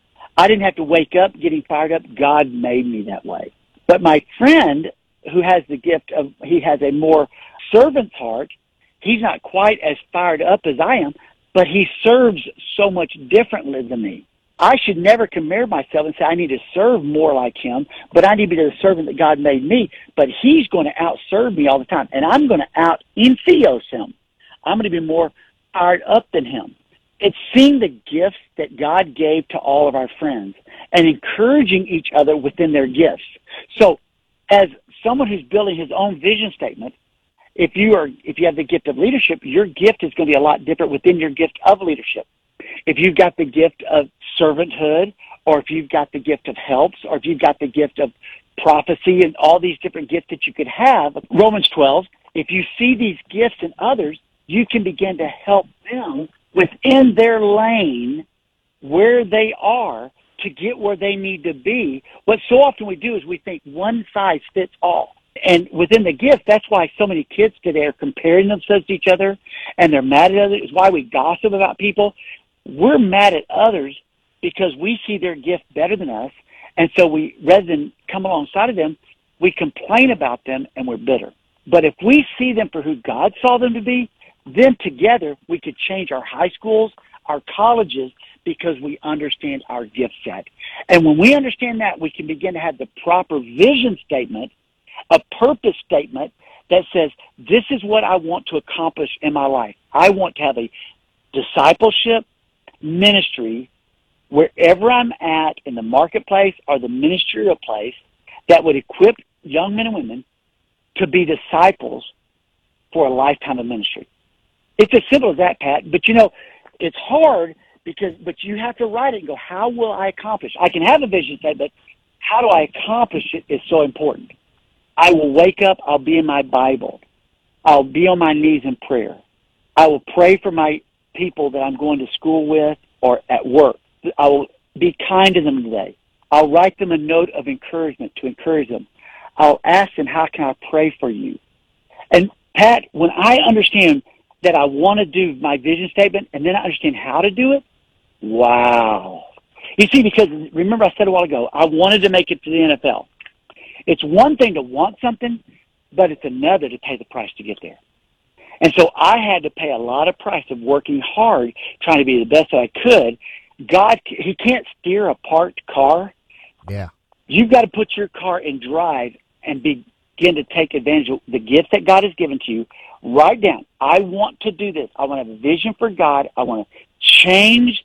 I didn't have to wake up getting fired up. God made me that way. But my friend who has the gift of, he has a more servant's heart, he's not quite as fired up as I am, but he serves so much differently than me. I should never compare myself and say I need to serve more like him, but I need to be the servant that God made me. But he's going to outserve me all the time, and I'm going to out-entheos him. I'm going to be more fired up than him. It's seeing the gifts that God gave to all of our friends and encouraging each other within their gifts. So as someone who's building his own vision statement, if you are, if you have the gift of leadership, your gift is going to be a lot different within your gift of leadership. If you've got the gift of servanthood, or if you've got the gift of helps, or if you've got the gift of prophecy and all these different gifts that you could have, Romans twelve, if you see these gifts in others, you can begin to help them within their lane where they are to get where they need to be. What so often we do is we think one size fits all. And within the gift, that's why so many kids today are comparing themselves to each other, and they're mad at others. It's why we gossip about people. We're mad at others because we see their gift better than us, and so we, rather than come alongside of them, we complain about them and we're bitter. But if we see them for who God saw them to be, then together we could change our high schools, our colleges, because we understand our gift set. And when we understand that, we can begin to have the proper vision statement, a purpose statement that says, this is what I want to accomplish in my life. I want to have a discipleship ministry wherever I'm at in the marketplace or the ministerial place that would equip young men and women to be disciples for a lifetime of ministry. It's as simple as that, Pat. But, you know, it's hard because, but you have to write it and go, how will I accomplish? I can have a vision statement, but how do I accomplish it is so important. I will wake up, I'll be in my Bible. I'll be on my knees in prayer. I will pray for my people that I'm going to school with or at work. I will be kind to them today. I'll write them a note of encouragement to encourage them. I'll ask them, how can I pray for you? And, Pat, when I understand that I want to do my vision statement and then I understand how to do it, wow. You see, because remember I said a while ago, I wanted to make it to the N F L. It's one thing to want something, but it's another to pay the price to get there. And so I had to pay a lot of price of working hard, trying to be the best that I could. God, He can't steer a parked car. Yeah. You've got to put your car in drive and be begin to take advantage of the gifts that God has given to you. Write down, I want to do this. I want to have a vision for God. I want to change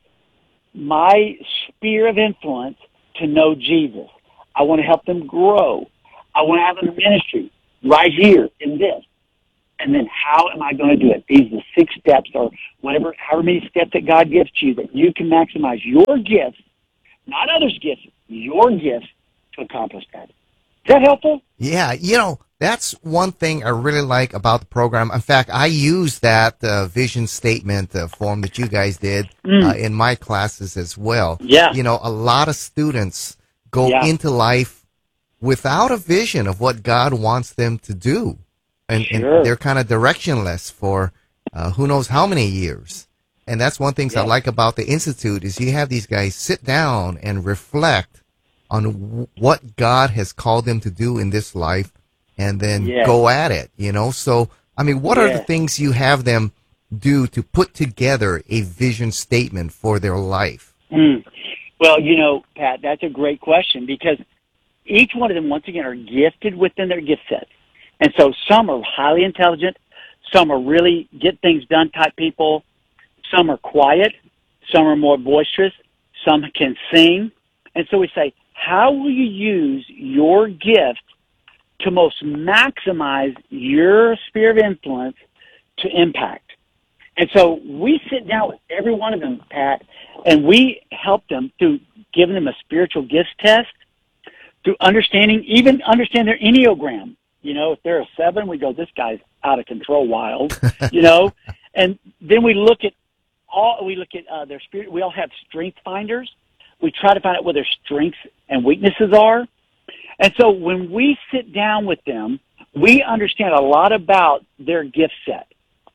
my sphere of influence to know Jesus. I want to help them grow. I want to have a ministry right here in this. And then how am I going to do it? These are the six steps or whatever, however many steps that God gives to you that you can maximize your gifts, not others' gifts, your gifts to accomplish that. Is that helpful? Yeah, you know, that's one thing I really like about the program. In fact, I use that uh, vision statement uh, form that you guys did Mm. uh, in my classes as well. Yeah. You know, a lot of students go Yeah. into life without a vision of what God wants them to do. And, Sure. and they're kind of directionless for uh, who knows how many years. And that's one thing I Yeah. like about the Institute is you have these guys sit down and reflect on w- what God has called them to do in this life and then Yes. go at it, you know? So, I mean, what are the Yes. things you have them do to put together a vision statement for their life? Mm. Well, you know, Pat, that's a great question because each one of them, once again, are gifted within their gift set. And so some are highly intelligent, some are really get things done type people, some are quiet, some are more boisterous, some can sing. And so we say, how will you use your gift to most maximize your sphere of influence to impact? And so we sit down with every one of them, Pat, and we help them through giving them a spiritual gifts test, through understanding, even understand their Enneagram. You know, if they're a seven, we go, this guy's out of control, wild, you know. And then we look at all, we look at uh, their spirit. We all have strength finders. We try to find out what their strengths and weaknesses are. And so when we sit down with them, we understand a lot about their gift set.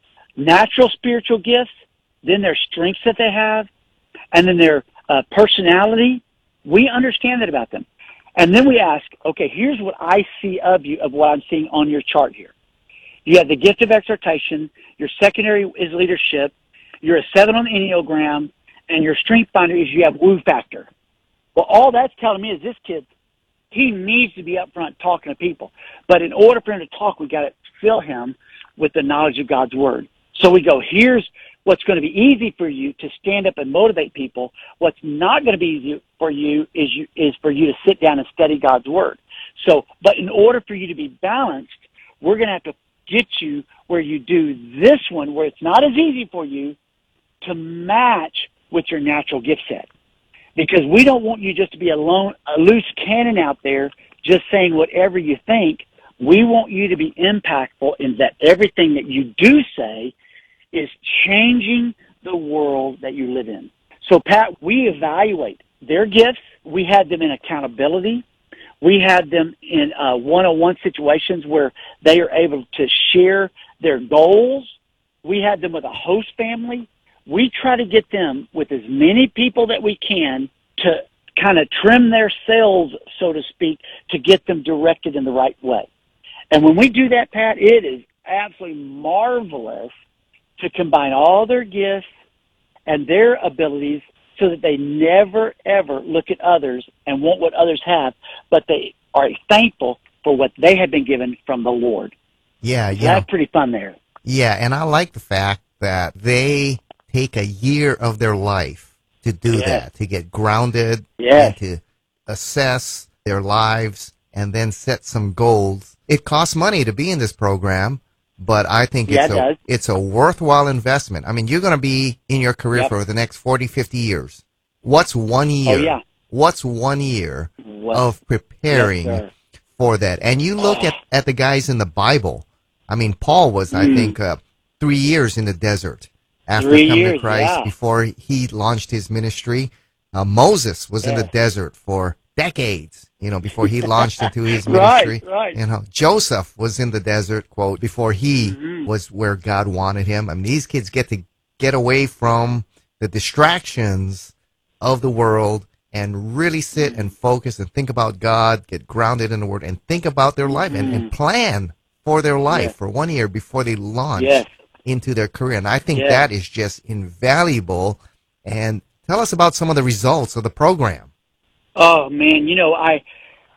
Natural spiritual gifts, then their strengths that they have, and then their uh, personality. We understand that about them. And then we ask, okay, here's what I see of you, of what I'm seeing on your chart here. You have the gift of exhortation. Your secondary is leadership. You're a seven on the Enneagram. And your strength finder is you have woo factor. Well, all that's telling me is this kid, he needs to be up front talking to people. But in order for him to talk, we got to fill him with the knowledge of God's word. So we go, here's what's going to be easy for you to stand up and motivate people. What's not going to be easy for you is you, is for you to sit down and study God's word. So, but in order for you to be balanced, we're going to have to get you where you do this one, where it's not as easy for you to match with your natural gift set. Because we don't want you just to be a, lone, a loose cannon out there just saying whatever you think. We want you to be impactful in that everything that you do say is changing the world that you live in. So, Pat, we evaluate their gifts. We had them in accountability. We had them in uh, one-on-one situations where they are able to share their goals. We had them with a host family. We try to get them with as many people that we can to kind of trim their sails, so to speak, to get them directed in the right way. And when we do that, Pat, it is absolutely marvelous to combine all their gifts and their abilities so that they never, ever look at others and want what others have, but they are thankful for what they have been given from the Lord. Yeah, So yeah. that's pretty fun there. Yeah, and I like the fact that they take a year of their life to do Yes. that, to get grounded Yes. and to assess their lives and then set some goals. It costs money to be in this program, but I think Yeah, it's it a does. it's a worthwhile investment. I mean, you're going to be in your career Yep. for the next forty, fifty years. What's one year? Oh, yeah. What's one year What- of preparing Yes, sir. for that? And you look at, at the guys in the Bible. I mean, Paul was, I Mm. think, uh, three years in the desert after Three coming to years, Christ yeah. before he launched his ministry. Uh, Moses was in the Yes. desert for decades, you know, before he launched into his Right, ministry. right. You know, Joseph was in the desert, quote, before he Mhm. was where God wanted him. I mean, these kids get to get away from the distractions of the world and really sit and focus and think about God, get grounded in the Word, and think about their life and, and plan for their life Yes. for one year before they launch Yes. into their career. And I think Yes. that is just invaluable. And tell us about some of the results of the program. Oh man, you know, I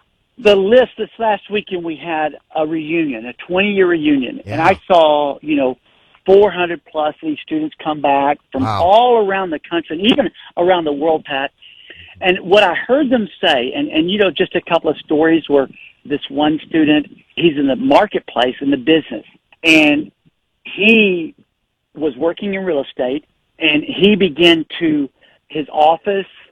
the list this last weekend, we had a reunion, a twenty-year reunion, Yeah. and I saw, you know, four hundred plus of these students come back from Wow. all around the country, and even around the world, Pat. And what I heard them say, and, and you know, just a couple of stories where this one student, he's in the marketplace, in the business, and he was working in real estate, and he began to, his office